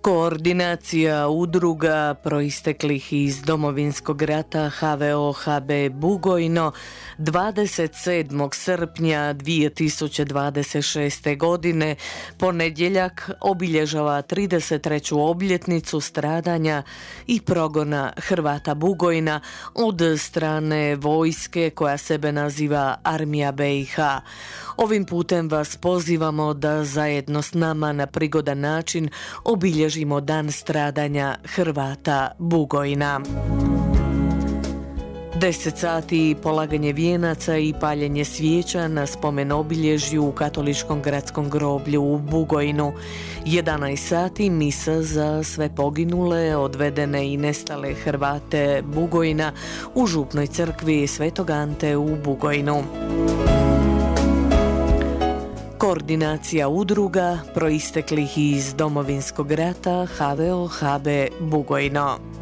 Koordinacija udruga proisteklih iz Domovinskog rata HVO-HB Bugojno 27. srpnja 2026. godine ponedjeljak obilježava 33. obljetnicu stradanja i progona Hrvata Bugojna od strane vojske koja sebe naziva Armija BiH. Ovim putem vas pozivamo da zajedno s nama na prigodan način obilježimo dan stradanja Hrvata Bugojna. 10 sati polaganje vijenaca i paljenje svijeća na spomen obilježju u katoličkom gradskom groblju u Bugojnu. 11 sati misa za sve poginule, odvedene i nestale Hrvate Bugojna u župnoj crkvi Svetog Ante u Bugojnu. Koordinacija udruga proisteklih iz Domovinskog rata HVO-HB Bugojno.